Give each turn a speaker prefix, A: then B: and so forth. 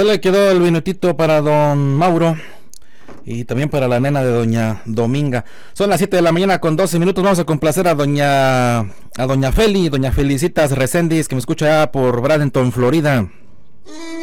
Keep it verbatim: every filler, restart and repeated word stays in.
A: Se le quedó el minutito para don Mauro y también para la nena de doña Dominga. Son las siete de la mañana con doce minutos. Vamos a complacer a doña a doña Feli, doña Felicitas Reséndiz, que me escucha por Bradenton, Florida.